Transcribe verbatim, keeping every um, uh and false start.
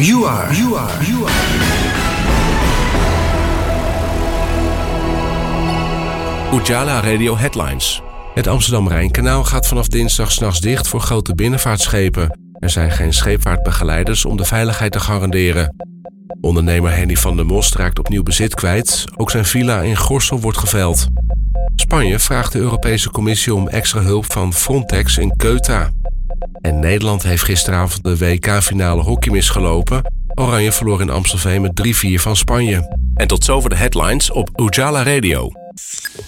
You are. You are. You are. Ujala Radio Headlines. Het Amsterdam-Rijnkanaal gaat vanaf dinsdag 's nachts dicht voor grote binnenvaartschepen. Er zijn geen scheepvaartbegeleiders om de veiligheid te garanderen. Ondernemer Henny van der Most raakt opnieuw bezit kwijt. Ook zijn villa in Gorssel wordt geveild. Spanje vraagt de Europese Commissie om extra hulp van Frontex in Ceuta. En Nederland heeft gisteravond de W K-finale hockey misgelopen. Oranje verloor in Amstelveen met drie vier van Spanje. En tot zover de headlines op Ujala Radio.